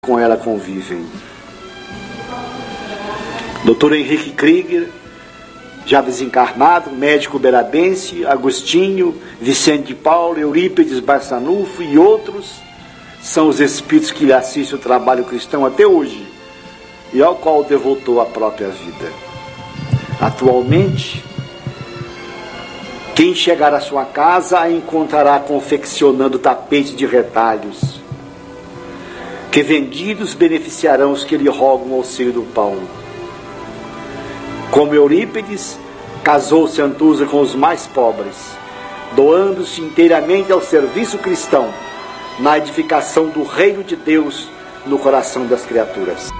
com ela convivem. Dr. Henrique Krieger, já desencarnado, médico berabense, Agostinho, Vicente de Paulo, Eurípides Barçanufo e outros, são os espíritos que lhe assistem o trabalho cristão até hoje, e ao qual devotou a própria vida. Atualmente, quem chegar à sua casa a encontrará confeccionando tapete de retalhos, que vendidos beneficiarão os que lhe rogam auxílio do pão. Como Eurípides, casou-se Antusa com os mais pobres, doando-se inteiramente ao serviço cristão, na edificação do reino de Deus no coração das criaturas.